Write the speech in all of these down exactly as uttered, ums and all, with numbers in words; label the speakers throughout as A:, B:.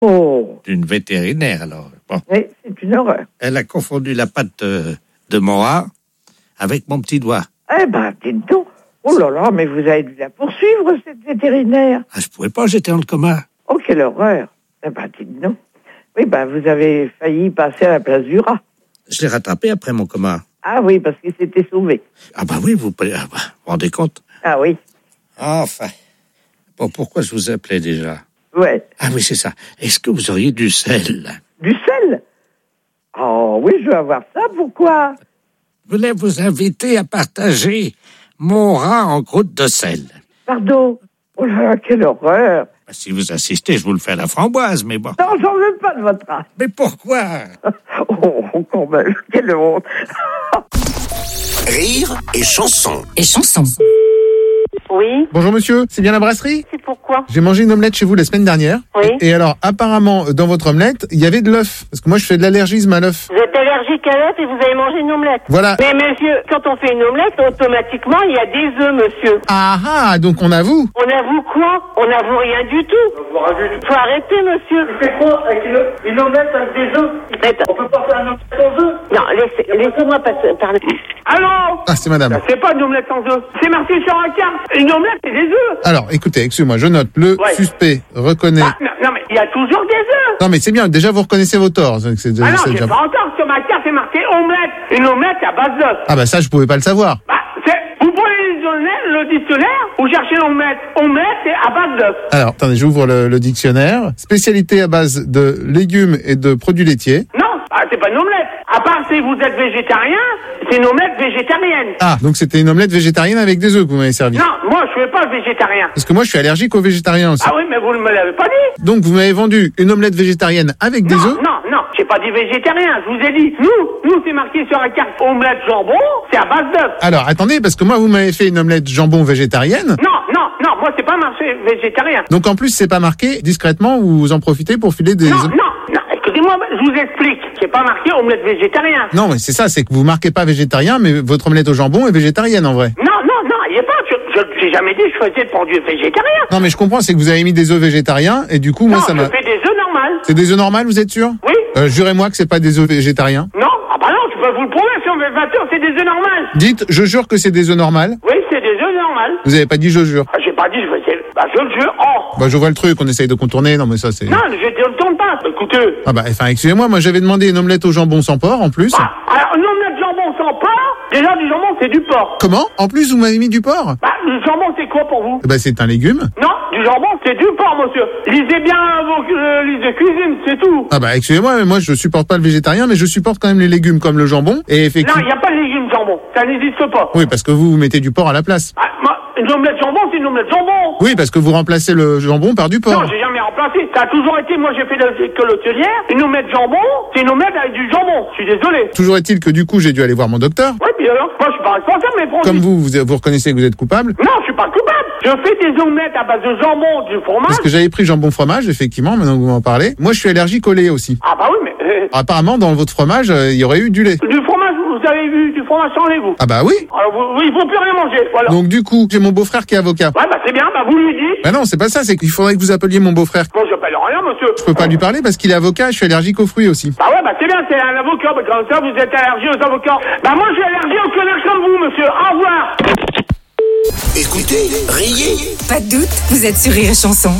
A: Oh.
B: D'une vétérinaire, alors. Bon.
A: Oui, c'est une horreur.
B: Elle a confondu la patte de, de mon rat avec mon petit doigt.
A: Eh ben, dites donc. Oh là là, mais vous avez dû la poursuivre, cette vétérinaire.
B: Ah, je pouvais pas, j'étais dans le coma.
A: Oh, quelle horreur. Eh ben, dites donc. Oui, ben, vous avez failli passer à la place du rat.
B: Je l'ai rattrapé après mon coma.
A: Ah oui, parce qu'il s'était sauvé.
B: Ah bah oui, vous, ah bah, vous vous rendez compte?
A: Ah oui.
B: Enfin. Bon, pourquoi je vous appelais déjà?
A: Ouais.
B: Ah oui, c'est ça. Est-ce que vous auriez du sel?
A: Du sel? Oh oui, je veux avoir ça, pourquoi?
B: Je voulais vous inviter à partager mon rat en croûte de sel.
A: Pardon? Oh là là, quelle horreur!
B: Si vous insistez, je vous le fais à la framboise, mais bon.
A: Non, j'en veux pas de votre rat.
B: Mais pourquoi?
A: Oh, quand même, quelle honte!
C: Rire et chanson.
D: Et chanson.
E: Oui,
F: Bonjour monsieur, c'est bien la brasserie?
E: c'est pourquoi?
F: J'ai mangé une omelette chez vous la semaine dernière.
E: Oui.
F: Et, et alors, apparemment, dans votre omelette, il y avait de l'œuf. Parce que moi, je fais de l'allergisme à l'œuf.
E: Vous êtes allergique à l'œuf et vous avez mangé une omelette.
F: Voilà.
E: Mais monsieur, quand on fait une omelette, automatiquement, il y a des œufs, monsieur.
F: Ah ah, donc on avoue.
E: On avoue quoi? On avoue rien du tout. Faut arrêter, monsieur.
G: Tu fais quoi avec une, une omelette avec des œufs? On peut pas faire une omelette sans œufs?
E: Non, laissez, laissez-moi passer, parler.
G: Allô?
F: Ah, c'est madame.
G: C'est pas une omelette sans œufs. C'est marqué sur la carte. Une omelette, c'est des œufs.
F: Alors, écoutez, excusez-moi, je note. Le
G: Ouais.
F: suspect reconnaît...
G: Ah, non, non, mais il y a toujours des œufs.
F: Non, mais c'est bien, déjà vous reconnaissez vos torts. C'est- c'est-
G: Ah non,
F: c'est
G: j'ai
F: déjà-
G: pas encore. Sur ma carte, c'est marqué omelette. Une omelette à base d'œufs.
F: Ah bah ça, je pouvais pas le savoir.
G: Bah, c'est, vous prenez le dictionnaire, le dictionnaire, vous cherchez l'omelette. Omelette, c'est à base d'œufs.
F: Alors, attendez, j'ouvre le, le dictionnaire. Spécialité à base de légumes et de produits laitiers.
G: Non, ah, c'est pas une omelette. À part si vous êtes végétarien, c'est une omelette végétarienne.
F: Ah, donc c'était une omelette végétarienne avec des œufs que vous m'avez servi.
G: Non, moi, je suis pas végétarien.
F: Parce que moi, je suis allergique aux végétariens aussi.
G: Ah oui, mais vous ne me l'avez pas dit.
F: Donc, vous m'avez vendu une omelette végétarienne avec des
G: Non,
F: œufs.
G: non, non, j'ai pas dit végétarien. Je vous ai dit, nous, nous, c'est marqué sur la carte omelette jambon, c'est à base d'œufs.
F: Alors, attendez, parce que moi, vous m'avez fait une omelette jambon végétarienne.
G: Non, non, non, moi, c'est pas marché végétarien.
F: Donc, en plus, c'est pas marqué discrètement, vous en profitez pour filer des
G: Non,
F: œufs.
G: non, non, écoutez-moi, je vous explique. C'est pas marqué omelette végétarien.
F: Non, mais c'est ça, c'est que vous marquez pas végétarien, mais votre omelette au jambon est végétarienne en vrai.
G: Non, non, non, il est pas. Je, je, j'ai jamais dit que je faisais de produits végétariens.
F: Non, mais je comprends, c'est que vous avez mis des œufs végétariens, et du coup, moi,
G: Non,
F: ça
G: je
F: m'a...
G: fais des œufs normales.
F: C'est des œufs normales, vous êtes sûr?
G: Oui.
F: Euh, jurez-moi que c'est pas des œufs végétariens.
G: Non, ah bah non, je peux vous le prouver, si on veut vingt heures, c'est des œufs normales.
F: Dites, je jure que c'est des œufs normales.
G: Oui, c'est des œufs normales.
F: Vous avez pas dit je jure.
G: Ah, j'ai pas dit je faisais. Bah, je le jure. Oh.
F: Bah, je vois le truc, on essaye de contourner, non, mais ça, c'est...
G: Non, je ne le tourne pas. Écoutez.
F: Ah bah, enfin, excusez-moi, moi, j'avais demandé une omelette au jambon sans porc, en plus.
G: Ah, alors, une omelette jambon sans porc, déjà, du jambon, c'est du porc.
F: Comment? En plus, vous m'avez mis du porc?
G: Bah, le jambon, c'est quoi pour vous?
F: Bah, c'est un légume.
G: Non, du jambon, c'est du porc, monsieur. Lisez bien vos euh, listes de cuisine, c'est tout.
F: Ah bah, excusez-moi, mais moi, je supporte pas le végétarien, mais je supporte quand même les légumes comme le jambon. Et
G: Non,
F: effectivement...
G: il n'y a pas de légumes jambon. Ça n'existe pas.
F: Oui, parce que vous, vous mettez du porc à la place.
G: Ah, moi, une omelette jambon, c'est une omelette jambon.
F: Oui, parce que vous remplacez le jambon par du porc.
G: Non, j'ai jamais remplacé. Ça a toujours été, moi j'ai fait de l'école hôtelière, une omelette jambon, c'est une omelette avec du jambon. Je suis désolé.
F: Toujours est-il que du coup, j'ai dû aller voir mon docteur.
G: Ouais, puis alors, moi je suis pas responsable, mais produits.
F: Comme vous, vous, vous reconnaissez que vous êtes coupable.
G: Non, je suis pas coupable. Je fais des omelettes à base de jambon, du fromage.
F: Parce que j'avais pris jambon fromage, effectivement, maintenant que vous m'en parlez. Moi, je suis allergique au lait aussi.
G: Ah bah oui, mais... euh,
F: Apparemment, dans votre fromage, euh, il y aurait eu du lait.
G: du fromage, vous avez vu du fromage sans lait, vous.
F: Ah bah oui.
G: Alors, vous, oui, il faut plus rien manger, voilà.
F: Donc du coup, j'ai mon beau-frère qui est avocat.
G: Ouais, bah c'est bien, bah vous lui dites.
F: Bah non, c'est pas ça, c'est qu'il faudrait que vous appeliez mon beau-frère.
G: Bon, j'appelle rien, monsieur.
F: Je peux pas lui parler parce qu'il est avocat et je suis allergique aux fruits aussi.
G: Bah ouais, bah c'est bien, c'est un avocat. Bah comme ça, vous êtes allergique aux avocats. Bah moi, je suis allergique aux connards comme vous, monsieur. Au revoir.
C: Écoutez, riez.
D: Pas de doute, vous êtes sur Rire et Chanson.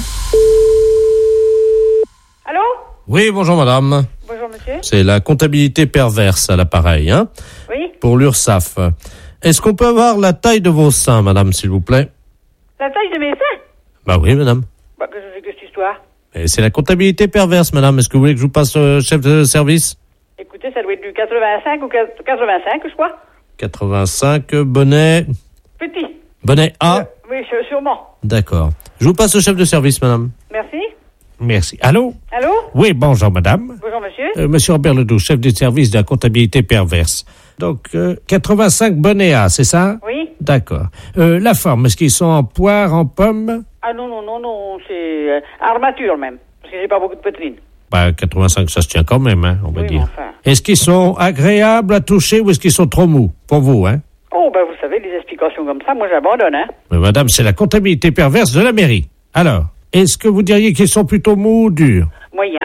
E: Allô?
B: Oui, bonjour madame.
E: Bonjour, monsieur.
B: C'est la comptabilité perverse à l'appareil, hein,
E: Oui?
B: pour l'URSSAF. Est-ce qu'on peut avoir la taille de vos seins, madame, s'il vous plaît?
E: La taille de mes seins?
B: Bah oui, madame.
E: Bah, qu'est-ce que c'est que cette histoire?
B: Et c'est la comptabilité perverse, madame. Est-ce que vous voulez que je vous passe le chef de service?
E: Écoutez, ça doit être du quatre-vingt-cinq ou quatre-vingt-cinq, je crois.
B: quatre-vingt-cinq, bonnet...
E: Petit.
B: Bonnet A?
E: Euh, oui, sû- sûrement.
B: D'accord. Je vous passe le chef de service, madame.
E: Merci.
B: Merci. Allô?
E: Allô?
B: Oui, bonjour, madame.
E: Bonjour, monsieur.
B: Euh, Monsieur Robert Ledoux, chef du service de la comptabilité perverse. Donc, euh, quatre-vingt-cinq bonnets A, c'est ça?
E: Oui?
B: D'accord. Euh, la forme, est-ce qu'ils sont en poire, en pomme?
E: Ah non, non, non, non, c'est euh, armature même. Parce que j'ai pas beaucoup de poitrine.
B: Bah, quatre-vingt-cinq, ça se tient quand même, hein, on va
E: Oui,
B: dire.
E: mais enfin.
B: Est-ce qu'ils sont agréables à toucher ou est-ce qu'ils sont trop mous? Pour vous, hein?
E: Oh, ben vous savez, les explications comme ça, moi j'abandonne, hein.
B: Mais madame, c'est la comptabilité perverse de la mairie. Alors, est-ce que vous diriez qu'ils sont plutôt mous ou durs?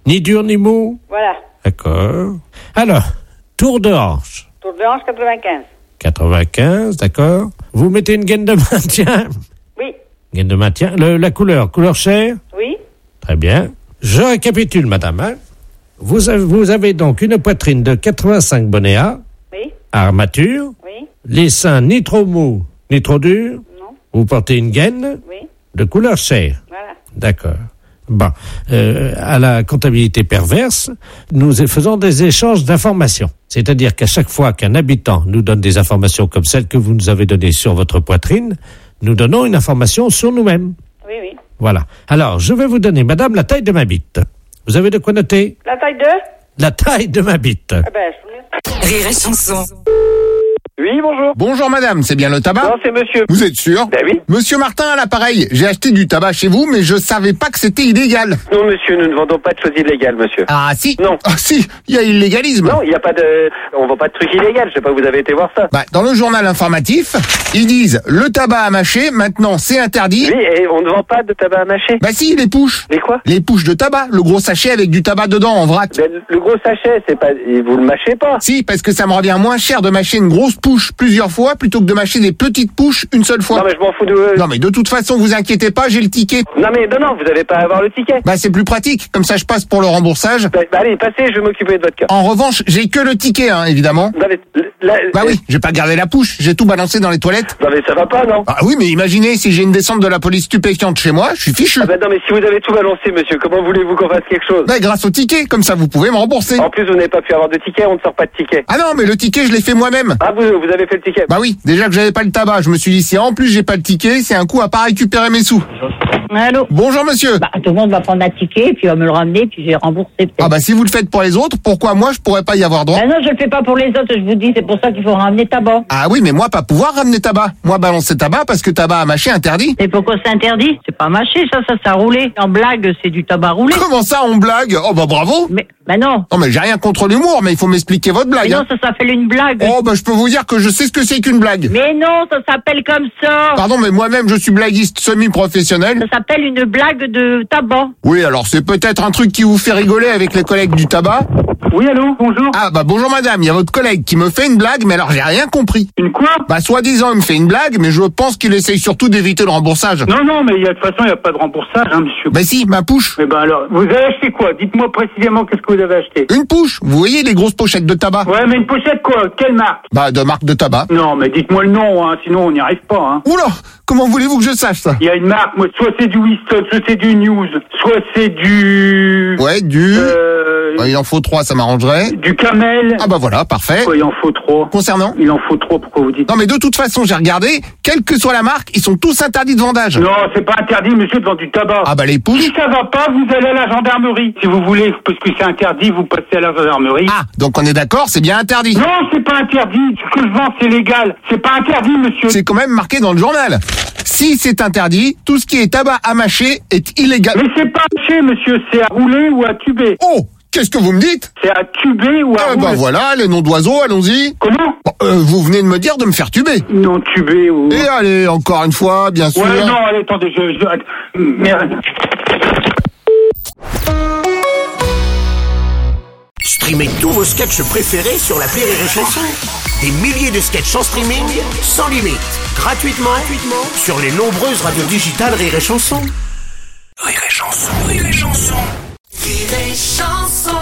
B: Ni dur ni mou?
H: Voilà.
B: D'accord. Alors, tour de hanche.
H: Tour de hanche quatre-vingt-quinze.
B: quatre-vingt-quinze, d'accord. Vous mettez une gaine de maintien?
H: Oui.
B: Gaine de maintien. Le, la couleur, couleur chair?
H: Oui.
B: Très bien. Je récapitule, madame. Hein. Vous, avez, vous avez donc une poitrine de quatre-vingt-cinq bonnets A.
H: Oui.
B: Armature.
H: Oui.
B: Les seins ni trop mous, ni trop durs.
H: Non.
B: Vous portez une gaine.
H: Oui.
B: De couleur chair.
H: Voilà.
B: D'accord. Bon, euh, à la comptabilité perverse, nous faisons des échanges d'informations. C'est-à-dire qu'à chaque fois qu'un habitant nous donne des informations comme celles que vous nous avez données sur votre poitrine, nous donnons une information sur nous-mêmes.
H: Oui, oui.
B: Voilà. Alors, je vais vous donner, madame, la taille de ma bite. Vous avez de quoi noter?
H: La taille de?
B: La taille de ma bite.
H: Eh ben, je...
D: Rire et chanson.
G: Oui, bonjour.
F: Bonjour madame, c'est bien le tabac?
G: Non, c'est monsieur.
F: Vous êtes sûr?
G: Ben oui.
F: Monsieur Martin à l'appareil, j'ai acheté du tabac chez vous, mais je savais pas que c'était illégal.
G: Non, monsieur, nous ne vendons pas de choses illégales, monsieur.
F: Ah si?
G: Non.
F: Ah si, il y a illégalisme.
G: Non, il n'y a pas de... On vend pas de trucs illégaux, je sais pas où vous avez été voir ça.
F: Bah, dans le journal informatif, ils disent le tabac à mâcher, maintenant c'est interdit.
G: Oui, et on ne vend pas de tabac à mâcher.
F: Bah si, les pouches.
G: Les quoi?
F: Les pouches de tabac, le gros sachet avec du tabac dedans en vrac.
G: Ben, le gros sachet, c'est pas... Vous le mâchez pas.
F: Si, parce que ça me revient moins cher de mâcher une grosse pouche plusieurs fois plutôt que de mâcher des petites pouches une seule fois.
G: Non, mais je m'en fous de...
F: Non mais de toute façon, vous inquiétez pas, j'ai le ticket.
G: Non, mais non, non, vous n'avez pas à avoir le ticket.
F: Bah c'est plus pratique, comme ça je passe pour le remboursage.
G: Bah, bah, allez, passez, je vais m'occuper de votre cas.
F: En revanche, j'ai que le ticket, hein, évidemment.
G: Non, mais... la-
F: Bah oui, j'ai pas gardé la pouche, j'ai tout balancé dans les toilettes.
G: Non, mais ça va pas, non?
F: Ah oui, mais imaginez si j'ai une descente de la police stupéfiante chez moi, je suis fichu.
G: Ah bah non, mais si vous avez tout balancé, monsieur, comment voulez-vous qu'on fasse quelque chose?
F: Bah grâce au ticket, comme ça vous pouvez me rembourser.
G: En plus, vous n'avez pas pu avoir de ticket, on ne sort pas de ticket.
F: Ah non, mais le ticket je l'ai fait moi-même.
G: Ah, vous, vous avez fait le ticket?
F: Bah oui, déjà que j'avais pas le tabac, je me suis dit si en plus j'ai pas le ticket, c'est un coup à pas récupérer mes sous.
H: Allô?
F: Bonjour monsieur.
H: Bah, tout le monde va prendre un ticket, puis va me le ramener, puis je vais rembourser peut-être.
F: Ah bah si vous le faites pour les autres, pourquoi moi je pourrais pas y avoir droit?
H: Ah non, je le fais pas pour les autres, je vous dis, c'est pour ça qu'il faut ramener tabac.
F: Ah oui, mais moi pas pouvoir ramener tabac. Moi balancer tabac parce que tabac à mâcher interdit.
H: Et pourquoi c'est interdit? C'est pas mâché, ça, ça, ça roulé. En blague, c'est du tabac roulé.
F: Comment ça on blague? Oh bah bravo.
H: Mais, bah non.
F: Non mais j'ai rien contre l'humour, mais il faut m'expliquer votre
H: Mais
F: blague.
H: non,
F: hein.
H: ça s'appelle une blague.
F: Oh bah je peux vous dire que je sais ce que c'est qu'une blague.
H: Mais non, ça s'appelle comme ça.
F: Pardon, mais moi-même je suis blaguiste semi-professionnel.
H: Ça s'appelle une blague de tabac.
F: Oui, alors c'est peut-être un truc qui vous fait rigoler avec les collègues du tabac.
G: Oui, allô, bonjour.
F: Ah bah bonjour madame, il y a votre collègue qui me fait une blague, mais alors j'ai rien compris.
G: Une quoi?
F: Bah soi-disant il me fait une blague, mais je pense qu'il essaye surtout d'éviter le remboursage.
G: Non, non, mais il y a, de toute façon, il n'y a pas de remboursage, hein, monsieur.
F: Bah si, ma pouche.
G: Mais ben alors, vous avez acheté quoi? Dites-moi précisément qu'est-ce que vous avez acheté.
F: Une pouche, vous voyez les grosses pochettes de tabac?
G: Ouais, mais une pochette quoi? Quelle marque?
F: Bah de marque de tabac.
G: Non, mais dites-moi le nom, hein, sinon on n'y arrive pas, hein.
F: Oula, comment voulez-vous que je sache ça?
G: Il y a une marque, moi, soit c'est du Winston, soit c'est du News, soit c'est du...
F: Ouais, du...
G: Euh...
F: Bah, il en faut trois, ça m'arrangerait.
G: Du Camel.
F: Ah bah voilà, parfait.
G: Quoi, il en faut trois.
F: Concernant?
G: Il en faut trois, pourquoi vous dites?
F: Non mais de toute façon, j'ai regardé, quelle que soit la marque, ils sont tous interdits de vendage.
G: Non, c'est pas interdit, monsieur, de vendre du tabac.
F: Ah bah les pouches.
G: Si ça va pas, vous allez à la gendarmerie. Si vous voulez, parce que c'est interdit, vous passez à la gendarmerie.
F: Ah, donc on est d'accord, c'est bien interdit.
G: Non, c'est pas interdit. Ce que je vends, c'est légal. C'est pas interdit, monsieur.
F: C'est quand même marqué dans le journal. Si c'est interdit, tout ce qui est tabac à mâcher est illégal.
G: Mais c'est pas haché, monsieur. C'est à rouler ou à tuber.
F: Oh, qu'est-ce que vous me dites?
G: C'est à tuber ou à
F: Ah
G: rouler.
F: bah voilà, les noms d'oiseaux, allons-y.
G: Comment?
F: Bon, euh, vous venez de me dire de me faire tuber.
G: Non, tuber ou...
F: Et allez, encore une fois, bien sûr.
G: Ouais, non, allez, attendez, je... je... Merde.
C: Streamez tous vos sketchs préférés sur l'appli Rire et Chanson. Des milliers de sketchs en streaming, sans limite, gratuitement, gratuitement sur les nombreuses radios digitales Rire et Chanson. Rire et Chanson, Rire et Chanson. Rire et Chanson.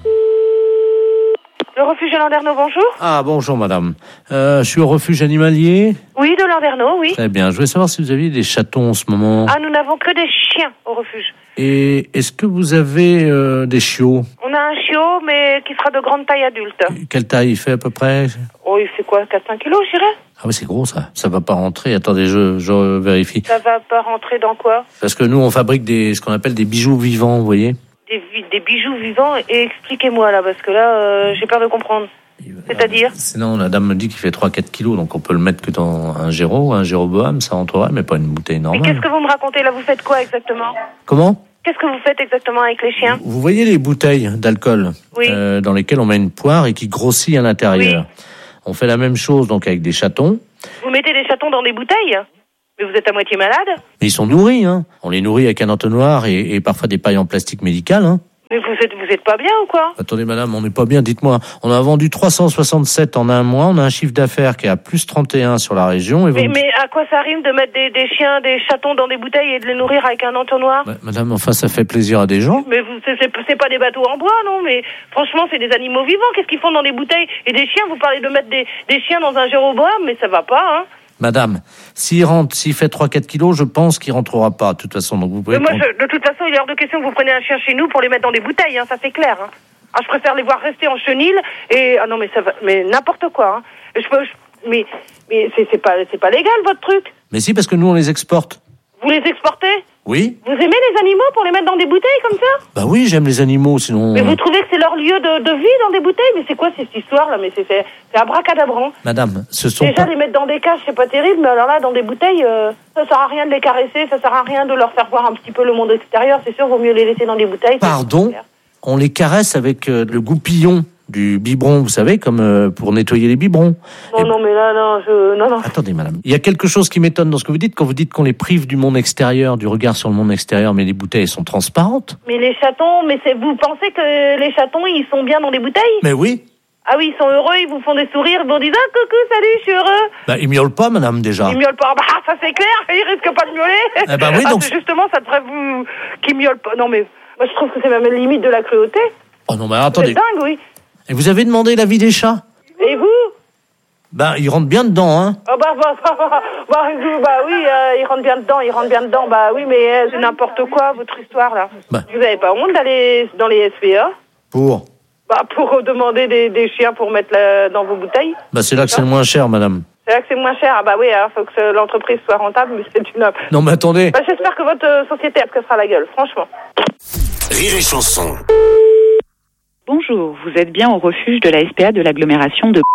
E: Le refuge de Landerneau, bonjour.
B: Ah, bonjour madame. Euh, je suis au refuge animalier.
E: Oui, de Landerneau, oui.
B: Très bien. Je voulais savoir si vous aviez des chatons en ce moment.
E: Ah, nous n'avons que des chiens au refuge.
B: Et est-ce que vous avez euh, des chiots?
E: On a un chiot, mais qui sera de grande taille adulte.
B: Quelle taille il fait à peu près?
E: Oh, il fait quoi, quatre à cinq kilos, je dirais?
B: Ah oui, c'est gros ça. Ça va pas rentrer. Attendez, je, je vérifie.
E: Ça va pas rentrer dans quoi?
B: Parce que nous, on fabrique des, ce qu'on appelle des bijoux vivants, vous voyez.
E: Des, vi- des bijoux vivants. Et expliquez-moi, là, parce que là, euh, j'ai peur de comprendre. C'est-à-dire?
B: Sinon, la dame me dit qu'il fait trois à quatre kilos, donc on peut le mettre que dans un Géro, un Jéroboam, ça rentrerait, mais pas une bouteille
E: Mais
B: normale.
E: qu'est-ce que vous me racontez, là? Vous faites quoi exactement?
B: Comment?
E: Qu'est-ce que vous faites exactement avec les chiens?
B: Vous voyez les bouteilles d'alcool
E: Oui.
B: euh, dans lesquelles on met une poire et qui grossit à l'intérieur.
E: Oui.
B: On fait la même chose donc avec des chatons.
E: Vous mettez des chatons dans des bouteilles? Mais vous êtes à moitié malade?
B: Mais ils sont nourris, hein. On les nourrit avec un entonnoir et, et parfois des pailles en plastique médical, hein.
E: Mais vous êtes, vous êtes pas bien ou quoi?
B: Attendez madame, on n'est pas bien, dites-moi. On a vendu trois cent soixante-sept en un mois, on a un chiffre d'affaires qui est à plus trente et un sur la région. Et vous
E: mais,
B: me...
E: mais à quoi ça rime de mettre des, des chiens, des chatons dans des bouteilles et de les nourrir avec un entonnoir?
B: Bah, madame, enfin ça fait plaisir à des gens.
E: Mais vous, c'est, c'est, c'est pas des bateaux en bois, non? Mais franchement, c'est des animaux vivants. Qu'est-ce qu'ils font dans des bouteilles? Et des chiens, vous parlez de mettre des, des chiens dans un Jéroboam, mais ça va pas, hein?
B: Madame, s'il rentre, s'il fait trois à quatre kilos, je pense qu'il rentrera pas, de toute façon. Donc vous pouvez
E: Mais moi,
B: prendre...
E: je, de toute façon, il est hors de question que vous preniez un chien chez nous pour les mettre dans des bouteilles, hein, ça c'est clair. Hein. Ah, je préfère les voir rester en chenille et ah non mais ça va, mais n'importe quoi. Hein. Je peux, je, mais mais c'est, c'est pas c'est pas légal votre truc.
B: Mais si, parce que nous on les exporte.
E: Vous les exportez?
B: Oui.
E: Vous aimez les animaux pour les mettre dans des bouteilles comme ça?
B: Bah oui, j'aime les animaux, sinon...
E: Mais vous trouvez que c'est leur lieu de, de vie dans des bouteilles? Mais c'est quoi cette histoire là? Mais c'est, c'est, c'est abracadabrant.
B: Madame, ce sont
E: Déjà
B: pas...
E: les mettre dans des cages c'est pas terrible, mais alors là dans des bouteilles, euh, ça sert à rien de les caresser, ça sert à rien de leur faire voir un petit peu le monde extérieur. C'est sûr, vaut mieux les laisser dans des bouteilles.
B: Pardon? On les caresse avec euh, le goupillon du biberon, vous savez, comme euh, pour nettoyer les biberons.
E: Non,
B: Et...
E: non, mais là, non, je... Non, non.
B: Attendez, madame. Il y a quelque chose qui m'étonne dans ce que vous dites, quand vous dites qu'on les prive du monde extérieur, du regard sur le monde extérieur, mais les bouteilles sont transparentes.
E: Mais les chatons, mais c'est... vous pensez que les chatons, ils sont bien dans des bouteilles?
B: Mais oui.
E: Ah oui, ils sont heureux, ils vous font des sourires, ils vous disent « Ah, coucou, salut, je suis heureux !»
B: Bah, ils miaulent pas, madame, déjà.
E: Ils miaulent pas. Bah, ça c'est clair, ils risquent pas de miauler.
B: Eh ben oui, donc...
E: Ah, c'est justement, ça devrait vous... qu'ils miaulent pas. Non, mais moi, je trouve que c'est même la limite de la cruauté.
B: Oh non, mais attendez.
E: C'est dingue, oui.
B: Et vous avez demandé l'avis des chats?
E: Et vous?
B: Bah, ils rentrent bien dedans, hein.
E: Oh bah, bah, bah, bah, bah, bah oui, euh, ils rentrent bien dedans, ils rentrent bien dedans. Bah oui, mais euh, c'est n'importe quoi, votre histoire, là.
B: Bah.
E: Vous avez pas honte d'aller dans les S P A?
B: Pour?
E: Bah, pour demander des, des chiens pour mettre la, dans vos bouteilles.
B: Bah, c'est là que c'est le moins cher, madame.
E: C'est là que c'est moins cher. Ah bah oui, alors faut que l'entreprise soit rentable, mais c'est une...
B: Non, mais attendez.
E: Bah, j'espère que votre euh, société, elle se cassera la gueule, franchement.
C: Rire et chanson.
I: Bonjour, vous êtes bien au refuge de la S P A de l'agglomération de...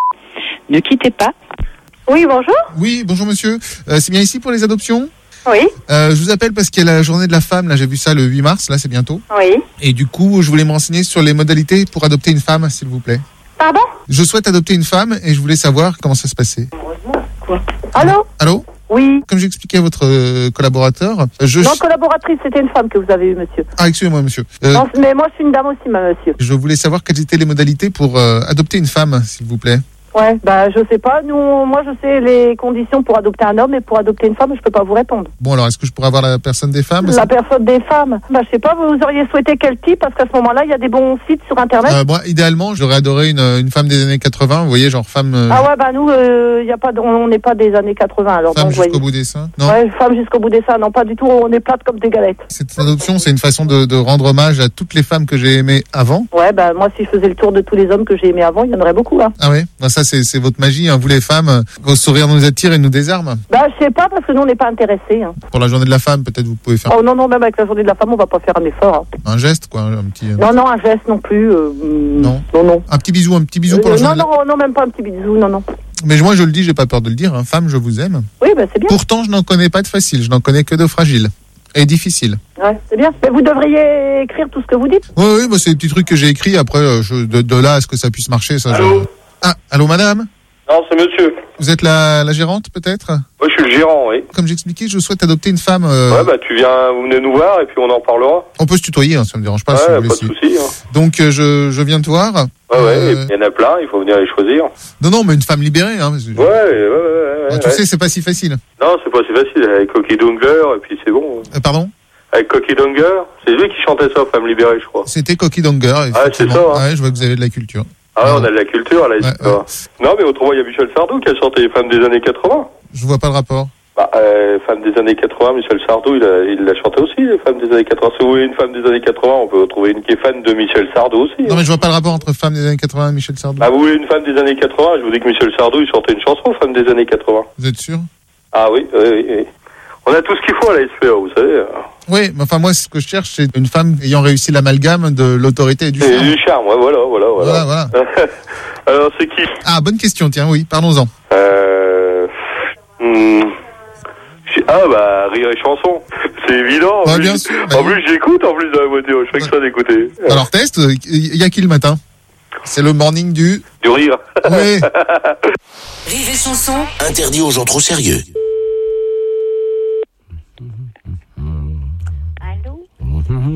I: Ne quittez pas.
E: Oui, bonjour.
F: Oui, bonjour monsieur. Euh, c'est bien ici pour les adoptions?
E: Oui.
F: Euh, je vous appelle parce qu'il y a la journée de la femme, là j'ai vu ça le huit mars, là c'est bientôt.
E: Oui.
F: Et du coup, je voulais me renseigner sur les modalités pour adopter une femme, s'il vous plaît.
E: Pardon?
F: Je souhaite adopter une femme et je voulais savoir comment ça se passait.
E: Quoi? Allô?
F: Allô?
E: Oui.
F: Comme j'expliquais à votre euh, collaborateur, je...
J: Non, collaboratrice, c'était une femme que vous avez eue, monsieur.
F: Ah, excusez-moi, monsieur. Euh,
J: Non, mais moi, je suis une dame aussi, ma monsieur.
F: je voulais savoir quelles étaient les modalités pour euh, adopter une femme, s'il vous plaît.
J: Ouais, bah, je sais pas. Nous, moi, je sais les conditions pour adopter un homme et pour adopter une femme, je peux pas vous répondre.
F: Bon, alors, est-ce que je pourrais avoir la personne des femmes?
J: La personne des femmes. Bah, je sais pas, vous auriez souhaité quel type? Parce qu'à ce moment-là, il y a des bons sites sur Internet.
F: Euh, moi, idéalement, j'aurais adoré une, une femme des années quatre-vingts, vous voyez, genre femme... euh,
J: Ah ouais, bah, nous, euh, y a pas, de- on n'est pas des années quatre-vingts, alors.
F: femme
J: donc,
F: jusqu'au
J: voyez.
F: bout des seins. Non.
J: Ouais, femme jusqu'au bout des seins. Non, pas du tout. On est plate comme des galettes.
F: Cette adoption, c'est une façon de, de rendre hommage à toutes les femmes que j'ai aimées avant.
J: Ouais, bah, moi, si je faisais le tour de tous les hommes que j'ai aimés avant, il y en aurait beaucoup, hein.
F: Ah ouais, ben ça c'est c'est votre magie, hein. Vous les femmes, euh, vos sourires nous attirent et nous désarment.
J: Bah, je sais pas, parce que nous, on n'est pas intéressés, hein.
F: Pour la journée de la femme, peut-être vous pouvez faire
J: Oh non, non, même avec la journée de la femme, on va pas faire un effort, hein.
F: un geste, quoi, un petit... euh,
J: Non, non, un geste non plus. euh,
F: Non.
J: Non, non.
F: Un petit bisou, un petit bisou pour
J: Euh,
F: la
J: non,
F: journée de
J: non, non, même pas un petit bisou, non, non.
F: la... Mais moi je le dis, j'ai pas peur de le dire, hein. Femme, je vous aime.
J: Oui, bah, c'est bien.
F: Pourtant, je n'en connais pas de facile, je n'en connais que de fragile et difficile.
J: Ouais, c'est bien. Mais vous devriez écrire tout ce que vous dites.
F: Oui, oui, bah, c'est des petits trucs que j'ai écrits, après, euh, je, de, de là à ce que ça puisse marcher, ça... je-
K: Allô?
F: Ah, allô madame?
K: Non, c'est monsieur.
F: Vous êtes la, la gérante, peut-être?
K: Moi, je suis le gérant, oui.
F: Comme j'expliquais, je souhaite adopter une femme... euh,
K: Ouais, bah, tu viens, vous venez nous voir et puis on en parlera.
F: On peut se tutoyer, hein, ça me dérange pas.
K: Ouais,
F: si vous
K: pas
F: voulez,
K: de
F: si-
K: souci. Hein.
F: Donc euh, je, je viens te voir.
K: Ouais, ouais,
F: Euh,
K: et puis il y en a plein, il faut venir les choisir.
F: Non, non, mais une femme libérée. Hein, parce que-
K: Ouais, ouais, ouais, ouais.
F: Bah,
K: ouais,
F: tu
K: ouais.
F: sais, c'est pas si facile.
K: Non, c'est pas si facile. Avec Cocky Dongler, et puis c'est bon.
F: Euh, pardon?
K: Avec Cocky Dongler, c'est lui qui chantait ça, Femme libérée, je crois.
F: C'était Cocky Donger.
K: Ah, c'est ça, hein.
F: Ouais, je vois que vous avez de la culture.
K: Ah ouais, on a de la culture, là, ici.
F: Ouais, ouais.
K: Non, mais autrement, il y a Michel Sardou qui a chanté les femmes des années quatre-vingts.
F: Je vois pas le rapport.
K: Bah, euh, femme des années quatre-vingts, Michel Sardou, il a, il l'a chanté aussi, les femmes des années quatre-vingts. Si vous voulez une femme des années quatre-vingts, on peut trouver une qui est fan de Michel Sardou aussi.
F: Non, mais je vois pas le rapport entre femme des années quatre-vingts et Michel Sardou.
K: Bah, vous voulez une femme des années quatre-vingts, je vous dis que Michel Sardou, il chantait une chanson, femme des années quatre-vingts.
F: Vous êtes sûr?
K: Ah oui, oui, oui, oui. On a tout ce qu'il faut à la S P A, vous savez.
F: Oui, mais enfin, moi, ce que je cherche, c'est une femme ayant réussi l'amalgame de l'autorité et du
K: Et
F: charme.
K: du charme, ouais, voilà, voilà, voilà.
F: Voilà, voilà.
K: Alors, c'est qui?
F: Ah, bonne question, tiens, oui, parlons-en.
K: Euh... hmm, j'ai- Ah, bah, rire et chanson. C'est évident. En
F: Ouais,
K: plus,
F: bien sûr, bah
K: en
F: oui.
K: plus, j'écoute, en plus, dans la voiture. Je fais que ça d'écouter.
F: Alors, test, il y a qui le matin? C'est le morning du...
K: Du rire.
F: Oui.
D: Rire et chanson.
C: Interdit aux gens trop sérieux.
L: Allô?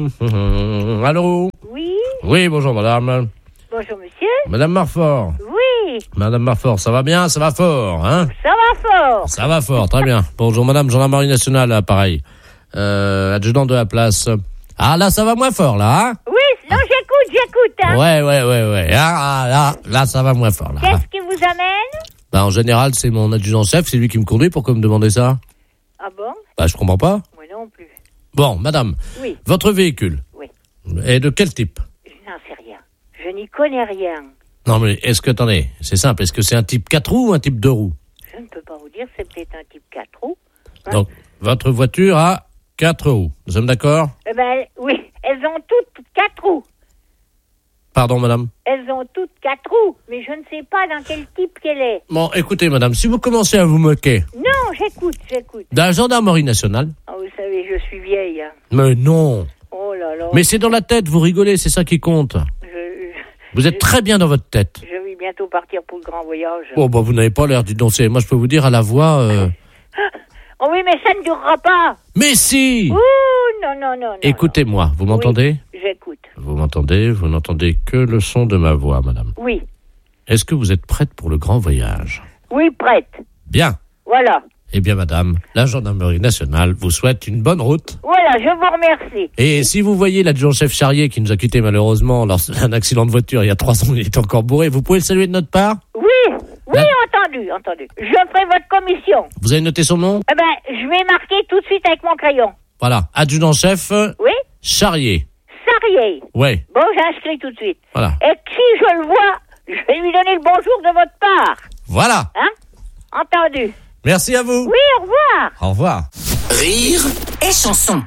B: Allô?
L: Oui.
B: Oui, bonjour madame.
L: Bonjour monsieur.
B: Madame Marfort.
L: Oui.
B: Madame Marfort, ça va bien? Ça va fort, hein?
L: Ça va fort.
B: Ça va fort, très bien. Bonjour madame, gendarmerie nationale, là, pareil. Euh, adjudant de la place. Ah là, ça va moins fort, là, hein?
L: Oui, non, j'écoute, j'écoute, hein.
B: Ouais, ouais, ouais, ouais. Ah, là, là, ça va moins fort, là.
L: Qu'est-ce qui vous amène?
B: Bah, en général, c'est mon adjudant-chef, c'est lui qui me conduit. Pourquoi me demander ça?
L: Ah bon?
B: Bah, je comprends pas.
L: Moi non plus.
B: Bon, madame.
L: Oui.
B: Votre véhicule?
L: Oui.
B: Est de quel type?
L: Je n'en sais rien. Je n'y connais rien.
B: Non, mais est-ce que, attendez, c'est simple, est-ce que c'est un type quatre roues ou un type deux roues?
L: Je ne peux pas vous dire, c'est peut-être un type quatre roues. Hein?
B: Donc, votre voiture a quatre roues. Nous sommes d'accord?
L: Eh ben, oui, elles ont toutes quatre roues.
B: Pardon, madame?
L: Elles ont toutes quatre roues, mais je ne sais pas dans quel type qu'elle est.
B: Bon, écoutez, madame, si vous commencez à vous moquer
L: Non, j'écoute, j'écoute.
B: de la gendarmerie nationale...
L: Oh, vous savez, je suis vieille. Hein.
B: Mais non.
L: Oh là là.
B: Mais c'est dans la tête, vous rigolez, c'est ça qui compte.
L: Je, je,
B: Vous êtes
L: je,
B: très bien dans votre tête.
L: Je vais bientôt partir pour le grand voyage.
B: Oh, bah, vous n'avez pas l'air d'y danser. Moi, je peux vous dire à la voix... Euh...
L: Oh oui, mais ça ne durera pas.
B: Mais si.
L: Ouh, non, non, non. non
B: Écoutez-moi, vous m'entendez?
L: Oui, j'écoute.
B: Vous m'entendez? Vous n'entendez que le son de ma voix, madame.
L: Oui.
B: Est-ce que vous êtes prête pour le grand voyage?
L: Oui, prête.
B: Bien.
L: Voilà.
B: Eh bien, madame, la gendarmerie nationale vous souhaite une bonne route.
L: Voilà, je vous remercie.
B: Et si vous voyez l'adjudant-chef Charrier qui nous a quittés malheureusement lors d'un accident de voiture il y a trois ans, il est encore bourré, vous pouvez le saluer de notre part?
L: Oui, oui, entendu, entendu. Je ferai votre commission.
B: Vous avez noté son nom?
L: Eh ben, je vais marquer tout de suite avec mon crayon.
B: Voilà, adjudant-chef
L: Oui.
B: Charrier.
L: Charrier.
B: Oui.
L: Bon, j'inscris tout de suite.
B: Voilà.
L: Et si je le vois, je vais lui donner le bonjour de votre part.
B: Voilà.
L: Hein? Entendu.
B: Merci à vous.
L: Oui, au revoir.
B: Au revoir.
D: Rire et chanson.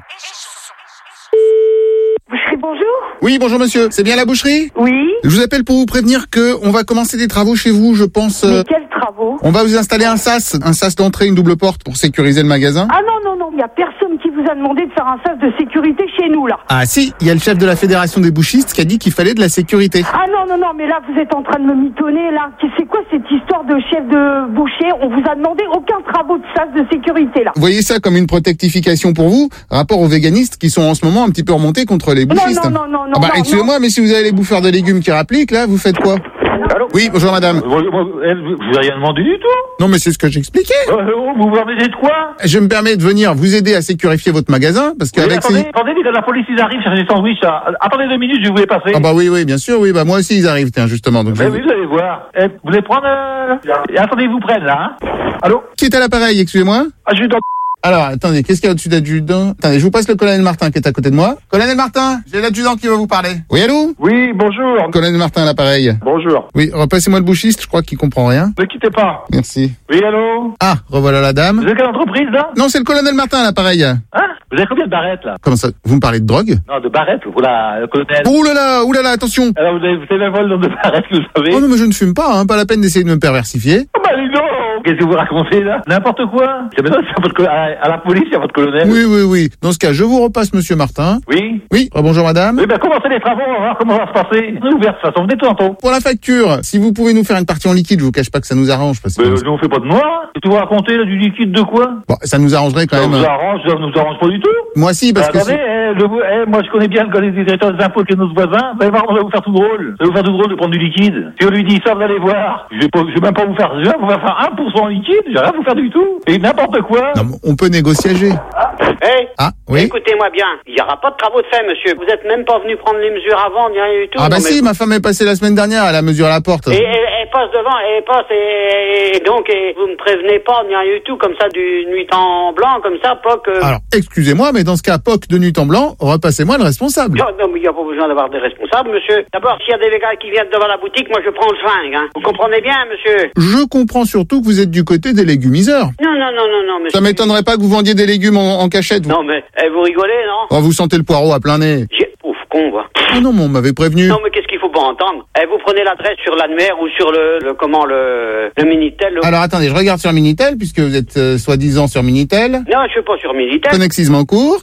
J: Boucherie, bonjour.
F: Oui, bonjour monsieur. C'est bien la boucherie?
J: Oui.
F: Je vous appelle pour vous prévenir que on va commencer des travaux chez vous, je pense. euh,
J: Mais quels travaux?
F: On va vous installer un sas, un sas d'entrée, une double porte pour sécuriser le magasin.
J: Ah non, non, non, il n'y a personne qui vous a demandé de faire un sas de sécurité chez nous, là.
F: Ah si, il y a le chef de la fédération des bouchistes qui a dit qu'il fallait de la sécurité.
J: Ah non, non, non, mais là, vous êtes en train de me mitonner, là. C'est quoi cette histoire de chef de boucher? On vous a demandé aucun travaux de sas de sécurité, là.
F: Vous voyez ça comme une protectification pour vous, rapport aux véganistes qui sont en ce moment un petit peu remontés contre les bouchistes.
J: Non, non, non, non,
F: ah bah,
J: non,
F: excusez-moi, mais si vous avez les bouffeurs de légumes qui rappliquent, là, vous faites quoi?
M: Allô?
F: Oui, bonjour madame.
M: Vous n'avez rien demandé du tout?
F: Non, mais c'est ce que j'expliquais.
M: Euh, vous vous demandez de quoi?
F: Je me permets de venir vous aider à sécurifier votre magasin, parce
M: Oui,
F: qu'avec
M: attendez,
F: ces...
M: attendez, quand la police ils arrivent chercher des sandwichs, là. Attendez deux minutes, je vais passer.
F: Ah bah oui, oui, bien sûr, oui, bah moi aussi ils arrivent, tiens, justement. Donc
M: Mais
F: je...
M: oui, vous allez voir. Eh, vous voulez prendre... Euh... Et attendez, ils vous prennent, là, hein? Allô?
F: Qui est à l'appareil, excusez-moi?
M: Adjudant.
F: Alors, attendez, qu'est-ce qu'il y a au-dessus d'adjudant? Attendez, je vous passe le colonel Martin qui est à côté de moi. Colonel Martin, j'ai l'adjudant qui va vous parler. Oui, allô?
M: Oui, bonjour.
F: Colonel Martin à l'appareil.
M: Bonjour.
F: Oui, repassez-moi le bouchiste, je crois qu'il comprend rien.
M: Ne quittez pas.
F: Merci.
M: Oui, allô?
F: Ah, revoilà la dame.
M: Vous êtes quelle entreprise, là?
F: Non, c'est le colonel Martin à l'appareil.
M: Hein? Vous avez combien de barrettes, là?
F: Comment ça? Vous me parlez de drogue?
M: Non, de barrettes, pour la, le colonel.
F: Ouh là là, ouh là là, attention.
M: Alors, vous avez, vous savez même pas le nombre de barrettes que vous avez?
F: Oh non, mais je ne fume pas, hein, pas la peine d'essayer de me perversifier.
M: Oh bah, dis donc! Qu'est-ce que vous racontez, là? N'importe quoi. C'est maintenant, c'est à, votre, à, à la police, à votre colonel.
F: Oui, oui, oui. Dans ce cas, je vous repasse monsieur Martin.
M: Oui?
F: Oui, bonjour madame.
M: Oui, ben, commencez les travaux, on va voir comment ça va se passer. On est ouvert, de toute façon, venez tantôt.
F: Pour la facture, si vous pouvez nous faire une partie en liquide, je vous cache pas que ça nous arrange. Parce que
M: Mais nous, on fait pas de noir. Et tu vous raconter, là, du liquide de quoi?
F: bon, ça nous arrangerait quand
M: Ça
F: même.
M: nous arrange, ça nous arrange pas du tout.
F: Moi si, parce
M: bah,
F: que...
M: attendez,
F: si-
M: eh, le, eh, moi, je connais bien le collègue des directeurs des impôts qui est notre voisin. Vous allez voir, on va vous faire tout drôle. Ça va vous faire tout drôle de prendre du liquide. Si on lui dit ça, vous allez voir. Je vais pas, je vais même pas vous faire, je vais vous faire un pour cent en liquide. Je vais rien vous faire du tout. Et n'importe quoi.
F: Non, mais on peut négocier.
N: Hey,
F: Ah, oui.
N: écoutez-moi bien, il n'y aura pas de travaux de fait, monsieur. Vous êtes même pas venu prendre les mesures avant, ni rien du tout.
F: Ah bah
N: Non, mais-
F: si, ma femme est passée la semaine dernière, elle a mesuré la porte.
N: Et elle, elle passe devant, elle passe, et, et donc, et vous me prévenez pas, ni rien du tout, comme ça, du nuit en blanc, comme ça, pas que...
F: Alors, excusez-moi, mais dans ce cas, P O C de nuit en blanc, repassez-moi le responsable.
N: Non, non, mais il n'y a pas besoin d'avoir des responsables, monsieur. D'abord, s'il y a des gars qui viennent devant la boutique, moi, je prends le flingue, hein. Vous comprenez bien, monsieur?
F: Je comprends surtout que vous êtes du côté des légumiseurs.
N: Non, non, non, non, non, monsieur.
F: Ça m'étonnerait pas que vous vendiez des légumes en, en cachette. Vous.
N: Non, mais, eh, vous rigolez, non?
F: Oh, vous sentez le poireau à plein nez.
N: J'ai... Ouf, con, va.
F: Ah non, mais on m'avait prévenu.
N: Non, mais qu'est-ce qu'il faut pas entendre? Eh, vous prenez l'adresse sur l'annuaire ou sur le, le comment, le, le Minitel. Le...
F: Alors attendez, je regarde sur Minitel, puisque vous êtes euh, soi-disant sur Minitel.
N: Non, je suis pas sur Minitel.
F: Connexisme en cours.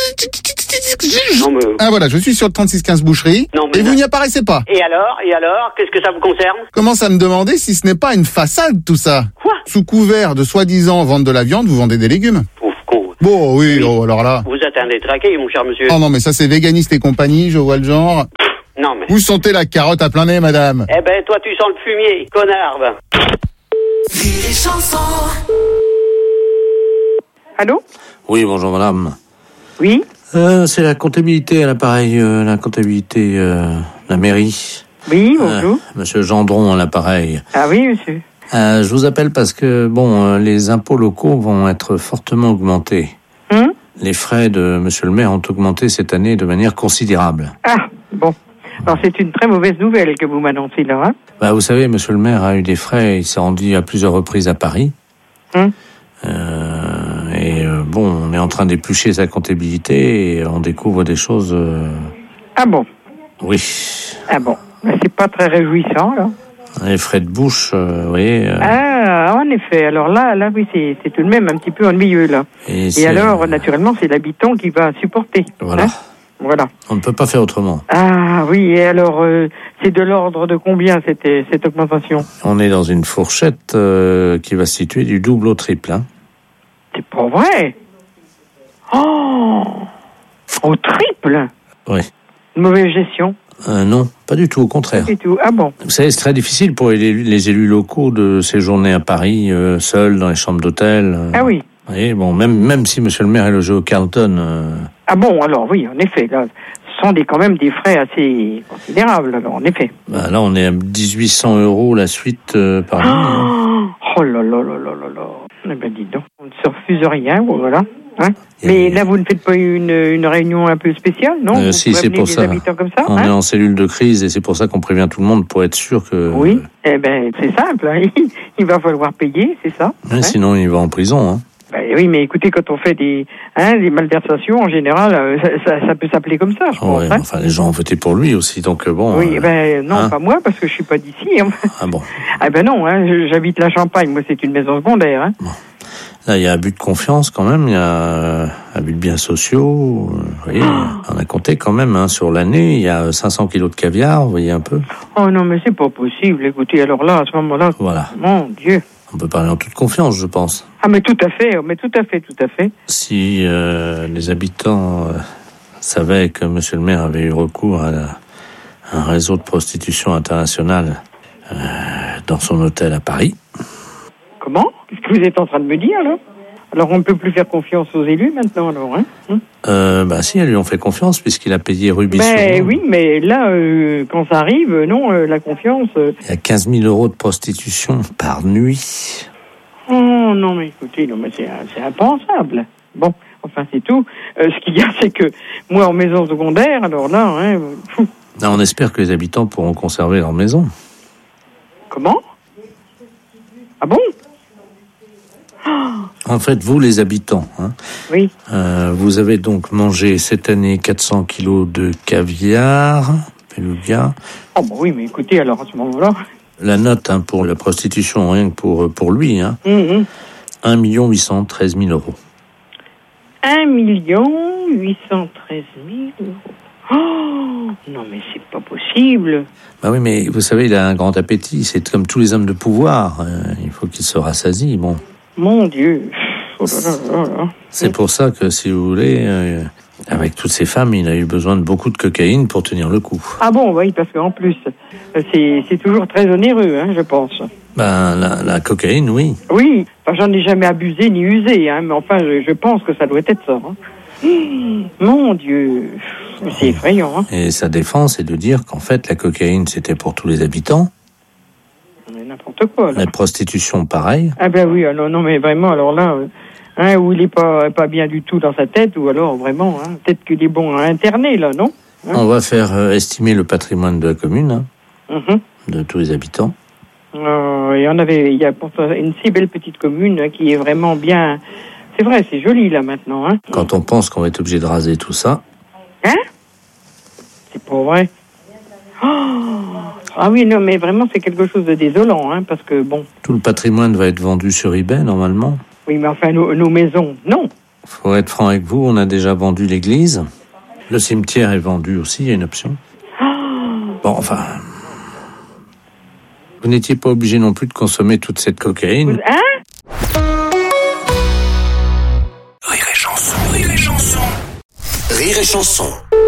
N: Non, mais...
F: Ah voilà, je suis sur le trente-six quinze Boucherie.
N: Non, mais
F: et
N: là-
F: vous n'y apparaissez pas.
N: Et alors? Et alors? Qu'est-ce que ça vous concerne?
F: Commence à me demander si ce n'est pas une façade tout ça.
N: Quoi?
F: Sous couvert de soi-disant vente de la viande, vous vendez des légumes.
N: Ouf, con.
F: Bon, oui, oui. Oh, alors là.
N: Vous êtes un détraqué, mon cher monsieur.
F: Oh non, mais ça c'est véganiste et compagnie, je vois le genre.
N: Non, mais...
F: Vous sentez la carotte à plein nez, madame?
N: Eh ben, toi, tu sens le fumier, connard. va.
J: Allô?
B: Oui, bonjour madame.
J: Oui.
B: Euh, c'est la comptabilité à l'appareil, euh, la comptabilité euh, la mairie.
J: Oui, bonjour.
B: Euh, monsieur Gendron à l'appareil.
J: Ah oui, monsieur.
B: Euh, je vous appelle parce que, bon, euh, les impôts locaux vont être fortement augmentés.
J: Hum?
B: Les frais de monsieur le maire ont augmenté cette année de manière considérable.
J: Ah, bon. Alors, c'est une très mauvaise nouvelle que vous m'annoncez là, hein?
B: Bah, vous savez, monsieur le maire a eu des frais, il s'est rendu à plusieurs reprises à Paris.
J: Hum?
B: Euh, et euh, bon, on est en train d'éplucher sa comptabilité et on découvre des choses... Euh...
J: Ah bon?
B: Oui.
J: Ah bon. Ben, c'est pas très réjouissant, là.
B: Les frais de bouche, euh, vous voyez... Euh...
J: Ah, en effet. Alors là, là oui, c'est, c'est tout de même un petit peu ennuyeux, là.
B: Et,
J: et alors, naturellement, c'est l'habitant qui va supporter.
B: Voilà.
J: Hein? Voilà.
B: On ne peut pas faire autrement.
J: Ah oui, et alors, euh, c'est de l'ordre de combien cette, cette augmentation?
B: On est dans une fourchette euh, qui va se situer du double au triple. Hein.
J: C'est pas vrai? Oh! Au triple?
B: Oui.
J: Une mauvaise gestion?
B: Euh, non, pas du tout, au contraire.
J: Pas du tout. Ah bon?
B: Vous savez, c'est très difficile pour les, les élus locaux de séjourner à Paris, euh, seuls, dans les chambres d'hôtel. Euh,
J: ah oui.
B: Vous voyez, bon, même, même si monsieur le maire est logé au Carlton... Euh...
J: Ah bon, alors oui, en effet, là, ce sont des, quand même des frais assez considérables, alors, en effet.
B: Bah, là, on est à dix-huit cents euros la suite euh, par nuit.
J: Hein. Oh là là là là là là. Eh ben, dis donc, on ne se refuse rien, voilà. Hein? Mais là, vous ne faites pas une, une réunion un peu spéciale, non?
B: euh,
J: vous
B: Si, c'est pour ça.
J: Comme ça.
B: On
J: hein?
B: est en cellule de crise et c'est pour ça qu'on prévient tout le monde pour être sûr que...
J: Oui, eh ben, c'est simple. Hein? Il va falloir payer, c'est ça.
B: Ouais, hein? Sinon, il va en prison. Hein?
J: Ben, oui, mais écoutez, quand on fait des, hein, des malversations, en général, euh, ça, ça, ça peut s'appeler comme ça, je
B: oh,
J: pense.
B: Ouais,
J: hein?
B: enfin, les gens ont voté pour lui aussi, donc bon...
J: Oui,
B: euh,
J: ben non,
B: hein?
J: pas moi, parce que je suis pas d'ici. Hein.
B: Ah bon?
J: Ah ben non, hein, j'habite la Champagne, moi c'est une maison secondaire. Hein.
B: Bon. Là, il y a abus de confiance quand même, il y a euh, abus de biens sociaux. Euh, vous voyez, oh. On a compté quand même, hein, sur l'année, il y a cinq cents kilos de caviar, vous voyez un peu.
J: Oh non, mais c'est pas possible, écoutez, alors là, à ce moment-là,
B: voilà.
J: Mon Dieu.
B: On peut parler en toute confiance, je pense.
J: Ah mais tout à fait, mais tout à fait, tout à fait.
B: Si euh, les habitants euh, savaient que monsieur le maire avait eu recours à, la, à un réseau de prostitution internationale euh, dans son hôtel à Paris...
J: Comment? Qu'est-ce que vous êtes en train de me dire, là? Alors, on ne peut plus faire confiance aux élus, maintenant, alors, hein? Hum
B: euh, bah si, elles lui ont fait confiance, puisqu'il a payé Ruby sur
J: Ben oui, mais là, euh, quand ça arrive, non, euh, la confiance... Euh...
B: Il y a quinze mille euros de prostitution par nuit.
J: Oh, non, mais écoutez, non, mais c'est, c'est impensable. Bon, enfin, c'est tout. Euh, ce qu'il y a, c'est que, moi, en maison secondaire, alors là, hein...
B: Là, on espère que les habitants pourront conserver leur maison.
J: Comment? Ah bon?
B: En fait, vous, les habitants, hein,
J: oui.
B: euh, vous avez donc mangé cette année quatre cents kilos de caviar, beluga.
J: Oh, bah oui, mais écoutez, alors à ce moment-là...
B: La note hein, pour la prostitution, rien que pour, pour lui, hein,
J: mm-hmm.
B: un million huit cent treize mille euros.
J: un million huit cent treize mille euros. Oh, non, mais c'est pas possible.
B: Bah oui, mais vous savez, il a un grand appétit. C'est comme tous les hommes de pouvoir. Euh, il faut qu'il se rassasie, bon.
J: Mon Dieu. Oh là là là là.
B: C'est pour ça que, si vous voulez, euh, avec toutes ces femmes, il a eu besoin de beaucoup de cocaïne pour tenir le coup.
J: Ah bon, oui, parce qu'en plus, c'est, c'est toujours très onéreux, hein, je pense.
B: Ben, la, la cocaïne, oui.
J: Oui, enfin, j'en ai jamais abusé ni usé, hein, mais enfin, je, je pense que ça doit être ça. Hein. Mon Dieu, c'est effrayant. Hein.
B: Et sa défense est de dire qu'en fait, la cocaïne, c'était pour tous les habitants.
J: Mais n'importe quoi, là.
B: La prostitution, pareil.
J: Ah ben oui, alors, non, mais vraiment, alors là, euh, hein, où il est pas, pas bien du tout dans sa tête, ou alors vraiment, hein, peut-être qu'il est bon à interner, là, non? Hein?
B: On va faire euh, estimer le patrimoine de la commune, hein,
J: mm-hmm.
B: de tous les habitants.
J: Euh, il y en avait, il y a pourtant une si belle petite commune hein, qui est vraiment bien... C'est vrai, c'est joli, là, maintenant, hein.
B: Quand on pense qu'on va être obligé de raser tout ça...
J: Hein? C'est pas vrai. Oh! Ah oui, non, mais vraiment, c'est quelque chose de désolant, hein, parce que, bon...
B: Tout le patrimoine va être vendu sur eBay, normalement.
J: Oui, mais enfin, nos, nos maisons, non.
B: Faut être franc avec vous, on a déjà vendu l'église. Le cimetière est vendu aussi, il y a une option.
J: Oh!
B: Bon, enfin... Vous n'étiez pas obligé non plus de consommer toute cette cocaïne.
J: Hein?
C: Rire et chanson. et Chanson.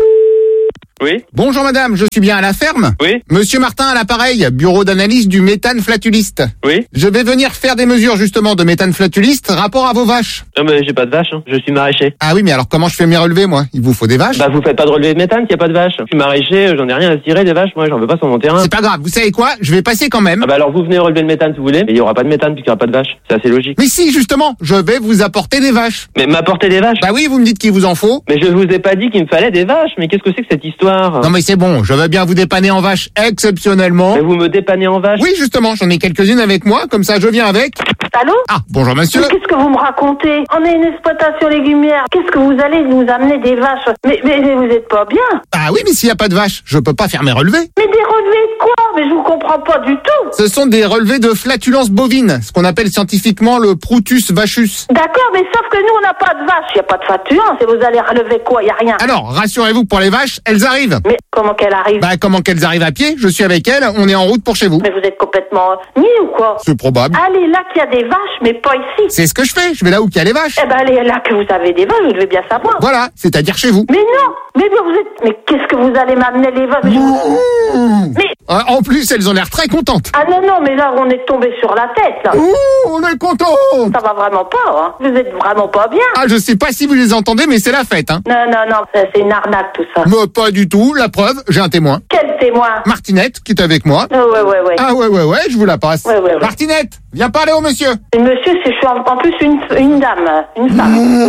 K: Oui.
F: Bonjour madame, je suis bien à la ferme?
K: Oui.
F: Monsieur Martin à l'appareil, bureau d'analyse du méthane flatuliste.
K: Oui.
F: Je vais venir faire des mesures justement de méthane flatuliste rapport à vos vaches.
K: Non mais j'ai pas de vache, hein. Je suis maraîcher.
F: Ah oui, mais alors comment je fais mes relevés moi? Il vous faut des vaches?
K: Bah vous faites pas de relevé de méthane, qu'il y a pas de vache. Je suis maraîcher, j'en ai rien à cirer des vaches, moi j'en veux pas sur mon terrain.
F: C'est pas grave, vous savez quoi? Je vais passer quand même.
K: Ah bah alors vous venez relever le méthane si vous voulez, mais il y aura pas de méthane puisqu'il y aura pas de vache. C'est assez logique.
F: Mais si, justement, je vais vous apporter des vaches.
K: Mais m'apporter des vaches?
F: Bah oui, vous me dites qu'il vous en faut.
K: Mais je vous ai pas dit qu'il me fallait des vaches, mais qu'est-ce que c'est que cette histoire?
F: Non mais c'est bon, je veux bien vous dépanner en vache exceptionnellement.
K: Mais vous me dépannez en vache?
F: Oui, justement, j'en ai quelques-unes avec moi, comme ça je viens avec.
O: Allô?
F: Ah, bonjour monsieur.
O: Mais qu'est-ce que vous me racontez? On est une exploitation légumière. Qu'est-ce que vous allez nous amener des vaches? Mais, mais, mais vous êtes pas bien.
F: Ah oui, mais s'il n'y a pas de vaches, je peux pas faire mes relevés.
O: Mais des relevés de quoi? Mais je vous comprends pas du tout.
F: Ce sont des relevés de flatulence bovine, ce qu'on appelle scientifiquement le Proutus vachus.
O: D'accord, mais sauf que nous on n'a pas de vaches. Il n'y a pas de flatulence et vous allez relever quoi? Il n'y a rien.
F: Alors, rassurez-vous, pour les vaches, elles arrivent.
O: Mais comment qu'elles arrivent?
F: Bah comment qu'elles arrivent à pied? Je suis avec elles, on est en route pour chez vous.
O: Mais vous êtes complètement niais ou quoi?
F: C'est probable.
O: Allez là qu'il y a des vaches, mais pas ici.
F: C'est ce que je fais, je vais là où il y a les vaches.
O: Eh ben allez là que vous avez des vaches, vous devez bien savoir.
F: Voilà, c'est-à-dire chez vous.
O: Mais non, mais vous êtes, mais qu'est-ce que vous allez m'amener les vaches? Mais, je... mais...
F: Euh, en plus, elles ont l'air très contentes.
O: Ah non non, mais là on est tombé sur la tête là.
F: Ouh, on est content.
O: Ça va vraiment pas, hein. Vous êtes vraiment pas bien.
F: Ah, je sais pas si vous les entendez, mais c'est la fête, hein.
O: Non non non, c'est une arnaque tout ça.
F: Mais pas du tout. La preuve, j'ai un témoin.
O: Quel témoin?
F: Martinette, qui est avec moi.
O: Oh, ouais ouais ouais.
F: Ah ouais ouais ouais, je vous la passe.
O: Ouais, ouais, ouais.
F: Martinette, viens parler au monsieur.
O: Et monsieur, c'est je suis en, en plus une une dame, une femme.
F: Mmh.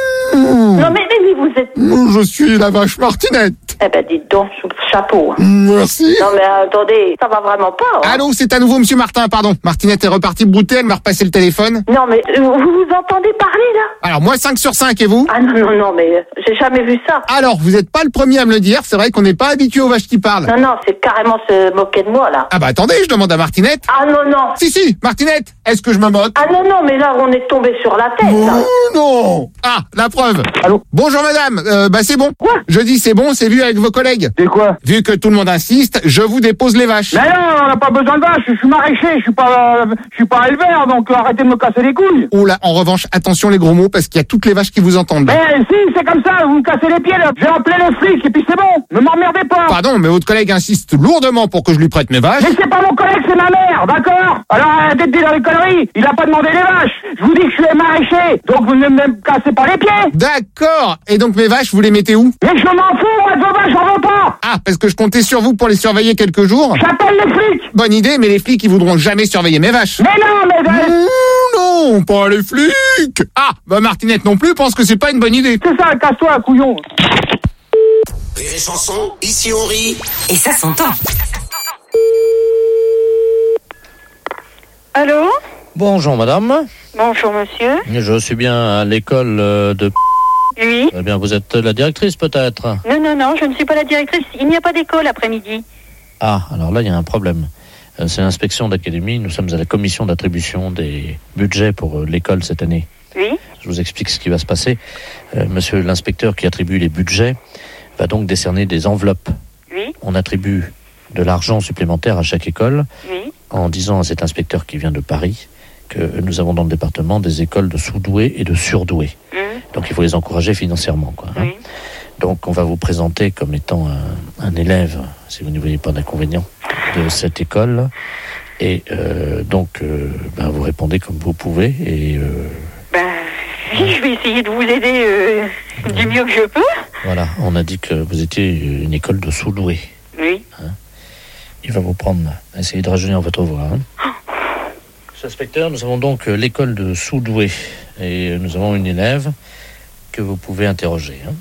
O: Non mais, mais, mais vous êtes.
F: Je suis la vache Martinette.
O: Eh ben dites donc, chapeau.
F: Merci.
O: Non mais attendez, ça va vraiment pas. Hein.
F: Allô, c'est à nouveau monsieur Martin, pardon. Martinette est repartie brouter, elle m'a repassé le téléphone.
O: Non mais euh, vous vous entendez parler là?
F: Alors moi cinq sur cinq et vous?
O: Ah non non non mais euh, j'ai jamais vu ça.
F: Alors vous êtes pas le premier à me le dire, c'est vrai qu'on n'est pas habitué aux vaches qui parlent.
O: Non non, c'est carrément se moquer de moi là.
F: Ah bah attendez, je demande à Martinette.
O: Ah non non.
F: Si si, Martinette, est-ce que je me moque?
O: Ah non non, mais là on est tombé sur la tête là.
F: Oh non. Ah, la preuve.
K: Allô?
F: Bonjour madame, euh, bah c'est bon.
O: Quoi?
F: Je dis c'est bon, c'est vu avec vos collègues.
K: C'est quoi?
F: Vu que tout le monde insiste, je vous dépose les vaches.
M: Mais non, on n'a pas besoin de vaches, je suis maraîcher, je suis pas, euh, je suis pas éleveur, donc euh, arrêtez de me casser les couilles.
F: Oula, en revanche, attention les gros mots, parce qu'il y a toutes les vaches qui vous entendent. Là.
M: Mais si, c'est comme ça, vous me cassez les pieds là. J'ai appelé les flics et puis c'est bon, ne m'emmerdez pas.
F: Pardon, mais votre collègue insiste lourdement pour que je lui prête mes vaches.
M: Mais c'est pas mon collègue, c'est ma mère, d'accord? Alors arrêtez de dire les conneries, il a pas demandé les vaches. Je vous dis que je suis maraîcher, donc vous ne me cassez pas les pieds.
F: D'accord. Et donc mes vaches, vous les mettez où?
M: Mais je m'en fous, moi de vos vaches, j'en veux pas.
F: Ah, parce que je comptais sur vous pour les surveiller quelques jours.
M: J'appelle les flics.
F: Bonne idée, mais les flics, ils voudront jamais surveiller mes vaches.
M: Mais non, mais...
F: Mmh, non, pas les flics. Ah, bah Martinette non plus pense que c'est pas une bonne idée.
M: C'est ça, casse-toi, couillon.
C: Rire et Chanson, ici on rit.
D: Et ça s'entend.
E: Allô?
B: Bonjour madame.
E: Bonjour monsieur.
B: Je suis bien à l'école euh, de...
E: Oui.
B: Eh bien, vous êtes la directrice peut-être?
E: Non, non, non, je ne suis pas la directrice. Il n'y a pas d'école après-midi.
B: Ah, alors là, il y a un problème. Euh, c'est l'inspection d'académie. Nous sommes à la commission d'attribution des budgets pour euh, l'école cette année.
E: Oui.
B: Je vous explique ce qui va se passer. Euh, monsieur l'inspecteur qui attribue les budgets va donc décerner des enveloppes.
E: Oui.
B: On attribue de l'argent supplémentaire à chaque école
E: Oui.
B: en disant à cet inspecteur qui vient de Paris que nous avons dans le département des écoles de sous-doués et de surdoués.
E: Mmh.
B: Donc il faut les encourager financièrement, quoi. Hein.
E: Oui.
B: Donc on va vous présenter comme étant un, un élève, si vous ne voyez pas d'inconvénient, de cette école. Et euh, donc euh, ben, vous répondez comme vous pouvez. Et euh,
E: Ben, je vais essayer de vous aider euh, du mieux que je peux.
B: voilà, on a dit que vous étiez une école de sous-doués.
E: Oui.
B: Hein. Il va vous prendre, essayer de rajeunir votre voix. Hein. Monsieur l'inspecteur, nous avons donc l'école de sous-doués. Et nous avons une élève que vous pouvez interroger. Hein.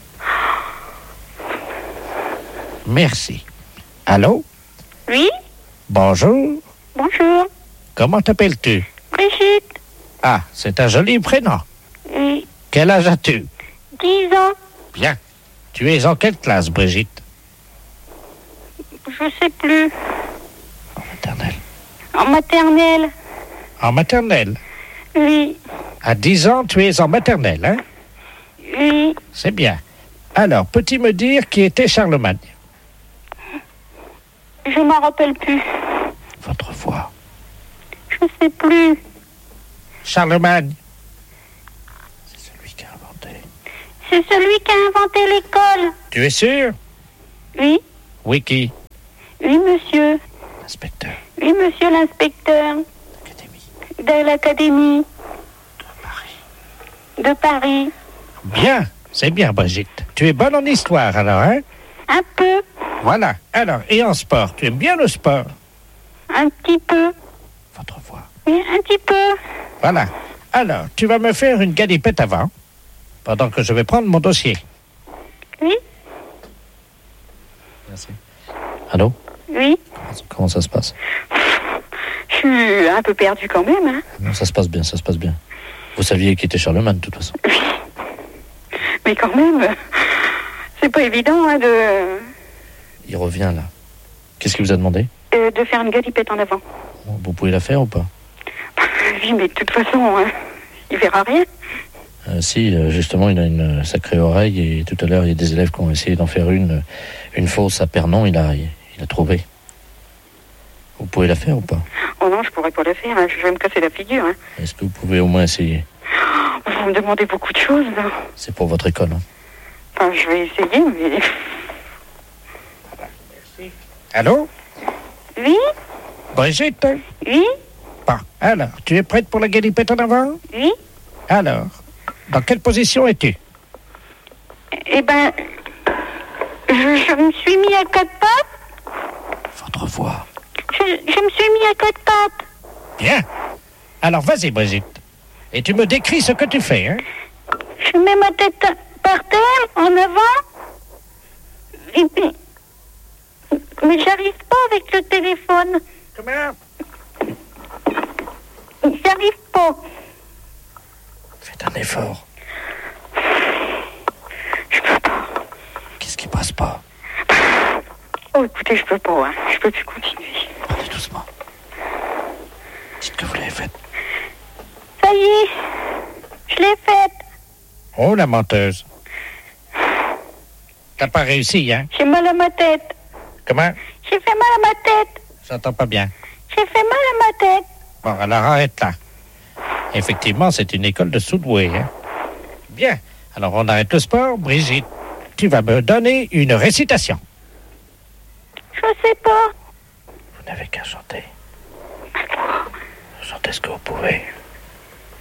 B: Merci. Allô?
E: Oui.
B: Bonjour.
E: Bonjour.
B: Comment t'appelles-tu?
E: Brigitte.
B: Ah, c'est un joli prénom.
E: Oui.
B: Quel âge as-tu?
E: Dix ans.
B: Bien. Tu es en quelle classe, Brigitte?
E: Je sais plus.
B: En maternelle.
E: En maternelle.
B: En maternelle?
E: Oui.
B: À dix ans, tu es en maternelle, hein?
E: Oui.
B: C'est bien. Alors, peux-tu me dire qui était Charlemagne?
E: Je m'en rappelle plus.
B: Votre voix.
E: Je sais plus.
B: Charlemagne. C'est celui qui a inventé.
E: C'est
P: C'est celui qui a inventé l'école.
B: Tu es sûr?
P: Oui.
B: Oui, qui?
P: Oui, monsieur.
B: Inspecteur.
P: Oui, monsieur l'inspecteur. De l'académie. De Paris. De Paris.
B: Bien, c'est bien, Brigitte. Tu es bonne en histoire, alors, hein?
P: Un peu.
B: Voilà. Alors, et en sport, tu aimes bien le sport?
P: Un petit peu.
B: Votre voix.
P: Oui, un petit peu.
B: Voilà. Alors, tu vas me faire une galipette avant, pendant que je vais prendre mon dossier.
P: Oui.
B: Merci. Allô?
P: Oui.
B: Comment ça se passe?
P: Je suis un peu perdue quand même, hein.
B: Non, ça se passe bien, ça se passe bien. Vous saviez qui était Charlemagne, de toute façon.
P: Oui. Mais quand même, c'est pas évident, hein, de...
B: Il revient, là. Qu'est-ce qu'il vous a demandé?
P: euh, de faire une galipette en avant.
B: Vous pouvez la faire ou pas?
P: Oui, mais de toute façon, hein, il verra rien.
B: Euh, si, euh, justement, il a une sacrée oreille et tout à l'heure, il y a des élèves qui ont essayé d'en faire une, une fausse à Pernon, il a, il, il a trouvé. Vous pouvez la faire ou pas?
P: Oh non, je pourrais pas la faire, hein, je vais me casser la figure. Hein.
B: Est-ce que vous pouvez au moins essayer?
P: Vous me demandez beaucoup de choses, là.
B: C'est pour votre école, hein.
P: Enfin, je vais essayer, mais...
B: Merci. Allô?
P: Oui?
B: Brigitte?
P: Oui?
B: Bon, alors, tu es prête pour la galipette en avant?
P: Oui?
B: Alors, dans quelle position es-tu?
P: Eh ben, je, je me suis mis à quatre pattes.
B: Votre voix.
P: Je, je me suis mis à quatre pattes.
B: Bien. Alors, vas-y, Brigitte. Et tu me décris ce que tu fais, hein?
P: Je mets ma tête par terre, en avant. Et puis... Mais j'arrive pas avec le téléphone.
B: Comment?
P: J'arrive pas.
B: Faites un effort.
P: Je peux pas.
B: Qu'est-ce qui passe pas?
P: Oh, écoutez, je peux pas, hein. Je peux plus continuer.
B: Allez doucement. Dites que vous l'avez faite.
P: Ça y est, je l'ai faite.
B: Oh, la menteuse. T'as pas réussi, hein?
P: J'ai mal à ma tête.
B: Comment?
P: J'ai fait mal à ma tête.
B: J'entends pas bien.
P: J'ai fait mal à ma tête.
B: Bon, alors arrête là. Effectivement, c'est une école de sous-doués, hein? Bien. Alors, on arrête le sport. Brigitte, tu vas me donner une récitation.
P: Je sais pas.
B: Vous n'avez qu'à chanter. Chantez ce que vous pouvez.